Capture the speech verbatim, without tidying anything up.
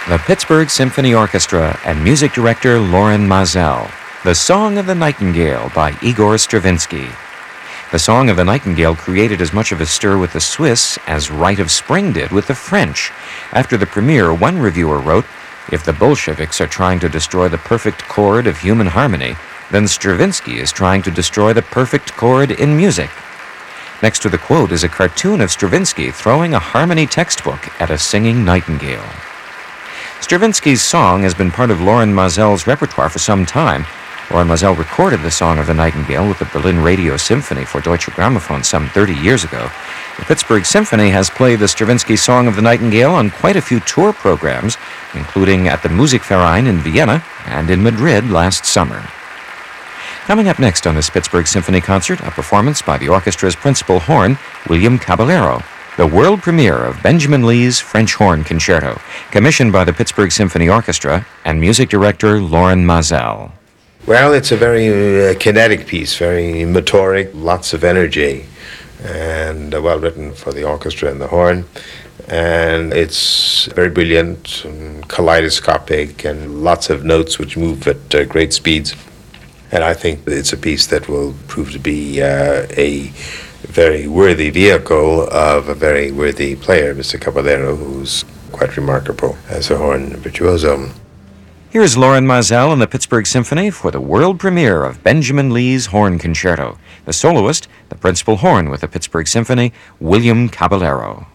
The Pittsburgh Symphony Orchestra and music director Lorin Maazel. The Song of the Nightingale by Igor Stravinsky. The Song of the Nightingale created as much of a stir with the Swiss as Rite of Spring did with the French. After the premiere, one reviewer wrote, "If the Bolsheviks are trying to destroy the perfect chord of human harmony, then Stravinsky is trying to destroy the perfect chord in music." Next to the quote is a cartoon of Stravinsky throwing a harmony textbook at a singing nightingale. Stravinsky's song has been part of Lorin Maazel's repertoire for some time. Lorin Maazel recorded the Song of the Nightingale with the Berlin Radio Symphony for Deutsche Grammophon some thirty years ago. The Pittsburgh Symphony has played the Stravinsky Song of the Nightingale on quite a few tour programs, including at the Musikverein in Vienna and in Madrid last summer. Coming up next on this Pittsburgh Symphony concert, a performance by the orchestra's principal horn, William Caballero, the world premiere of Benjamin Lee's French Horn Concerto, commissioned by the Pittsburgh Symphony Orchestra and music director Lorin Maazel. Well, it's a very uh, kinetic piece, very motoric, lots of energy, and uh, well written for the orchestra and the horn. And it's very brilliant, and kaleidoscopic, and lots of notes which move at uh, great speeds. And I think it's a piece that will prove to be uh, a very worthy vehicle of a very worthy player, Mister Caballero, who's quite remarkable as a horn virtuoso. Here's Lorin Maazel and the Pittsburgh Symphony for the world premiere of Benjamin Lee's Horn Concerto. The soloist, the principal horn with the Pittsburgh Symphony, William Caballero.